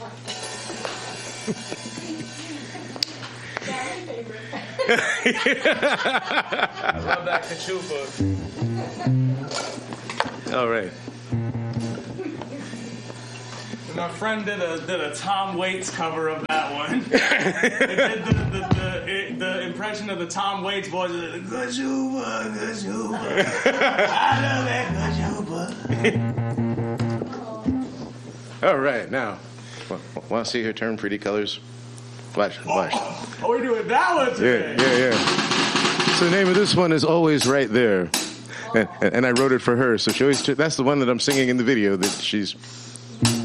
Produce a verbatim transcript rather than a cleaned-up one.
I love that kachupa. All right. My friend did a did a Tom Waits cover of that one. It did the the, the, it, the impression of the Tom Waits voice. Kachupa, kachupa. I love that kachupa. All right, now, want to see her turn pretty colors? Watch, watch. Oh, we're doing that one today. Yeah, yeah, yeah. So the name of this one is Always Right There. And, and I wrote it for her, so she always, that's the one that I'm singing in the video that she's